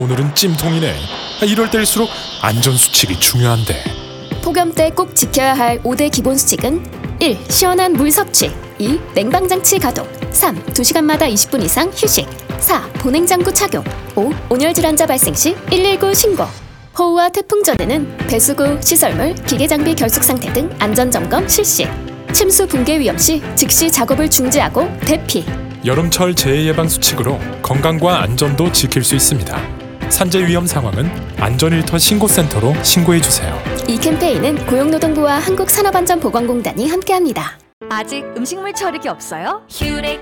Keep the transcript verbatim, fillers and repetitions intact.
오늘은 찜통이네. 아, 이럴 때일수록 안전수칙이 중요한데. 폭염 때 꼭 지켜야 할 오 대 기본 수칙은 일. 시원한 물 섭취. 이. 냉방장치 가동. 삼. 두 시간마다 이십 분 이상 휴식. 사. 보냉장구 착용. 오. 온열 질환자 발생 시 일일구 신고. 호우와 태풍 전에는 배수구, 시설물, 기계장비 결속 상태 등 안전점검 실시. 침수 붕괴 위험 시 즉시 작업을 중지하고 대피. 여름철 재해 예방 수칙으로 건강과 안전도 지킬 수 있습니다. 산재 위험 상황은 안전일터 신고센터로 신고해 주세요. 이 캠페인은 고용노동부와 한국산업안전보건공단이 함께합니다. 아직 음식물 처리기 없어요? 휴렉